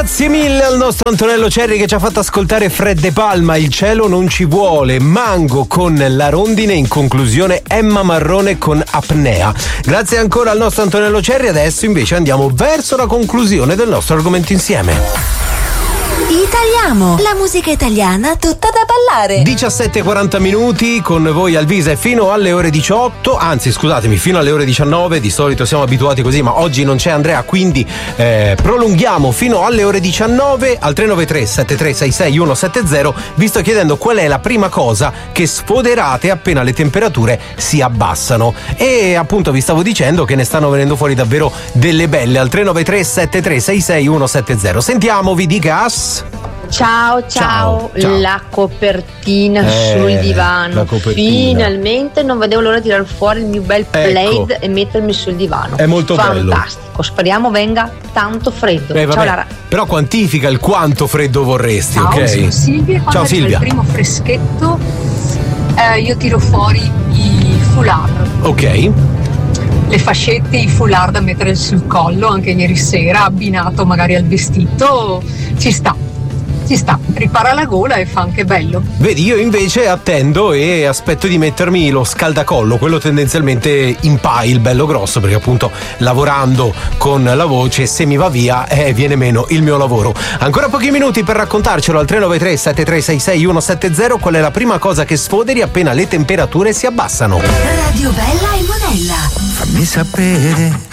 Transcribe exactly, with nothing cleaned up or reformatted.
Grazie mille al nostro Antonello Cerri che ci ha fatto ascoltare Fredde Palma, Il cielo non ci vuole, Mango con La rondine, in conclusione Emma Marrone con Apnea. Grazie ancora al nostro Antonello Cerri. Adesso invece andiamo verso la conclusione del nostro argomento insieme. Italiamo, la musica italiana tutta da ballare. diciassette e quaranta minuti con voi Alvisa e fino alle ore diciotto, anzi scusatemi, fino alle ore diciannove. Di solito siamo abituati così, ma oggi non c'è Andrea, quindi eh, prolunghiamo fino alle ore diciannove al tre nove tre sette tre sei sei uno sette zero. Vi sto chiedendo qual è la prima cosa che sfoderate appena le temperature si abbassano, e appunto vi stavo dicendo che ne stanno venendo fuori davvero delle belle al tre nove tre sette tre sei sei uno sette zero. Sentiamo, vi dica. Ciao, ciao, ciao, ciao. La copertina eh, sul divano. Copertina. Finalmente non vedevo l'ora di tirare fuori il mio bel plaid, ecco, e mettermi sul divano. È molto bello. Fantastico, speriamo venga tanto freddo. Eh, ciao Lara. Però quantifica il quanto freddo vorresti, ciao, ok? Sono Silvia. Quando ciao Silvia. Il primo freschetto, eh, io tiro fuori i foulard. Ok. Le fascette, i foulard da mettere sul collo anche ieri sera, abbinato magari al vestito, ci sta, ci sta, ripara la gola e fa anche bello. Vedi, io invece attendo e aspetto di mettermi lo scaldacollo, quello tendenzialmente in pile, bello grosso, perché appunto lavorando con la voce, se mi va via eh, viene meno il mio lavoro. Ancora pochi minuti per raccontarcelo al tre nove tre sette tre sei sei uno sette zero. Qual è la prima cosa che sfoderi appena le temperature si abbassano? Radio Bella e Monella. Fammi sapere